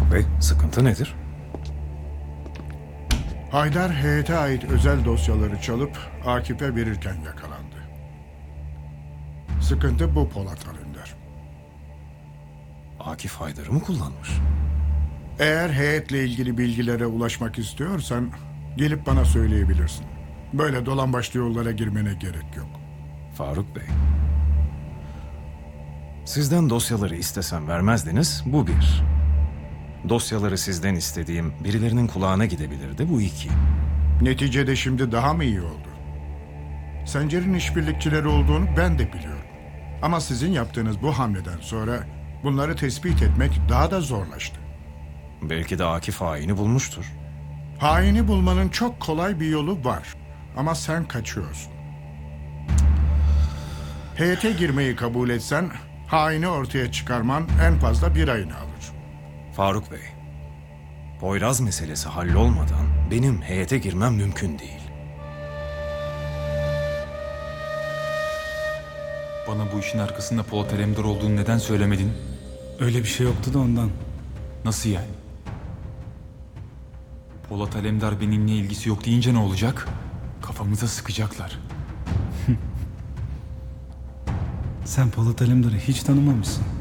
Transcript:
Faruk Bey, sıkıntı nedir? Haydar heyete ait özel dosyaları çalıp Akif'e verirken yakalandı. Sıkıntı bu Polat Alemdar. Akif Haydar'ı mı kullanmış? Eğer heyetle ilgili bilgilere ulaşmak istiyorsan gelip bana söyleyebilirsin. Böyle dolambaçlı yollara girmene gerek yok. Faruk Bey. Sizden dosyaları istesem vermezdiniz, bu bir. Dosyaları sizden istediğim birilerinin kulağına gidebilirdi, bu iki. Neticede şimdi daha mı iyi oldu? Sencer'in işbirlikçileri olduğunu ben de biliyorum. Ama sizin yaptığınız bu hamleden sonra bunları tespit etmek daha da zorlaştı. Belki de Akif haini bulmuştur. Haini bulmanın çok kolay bir yolu var. Ama sen kaçıyorsun. Heyete girmeyi kabul etsen haini ortaya çıkarman en fazla bir ayını alır. Faruk Bey, Poyraz meselesi hallolmadan benim heyete girmem mümkün değil. Bana bu işin arkasında Polat Alemdar olduğunu neden söylemedin? Öyle bir şey yoktu da ondan. Nasıl yani? Polat Alemdar benimle ilgisi yok deyince ne olacak? Kafamıza sıkacaklar. Sen Polat Alemdar'ı hiç tanımamışsın.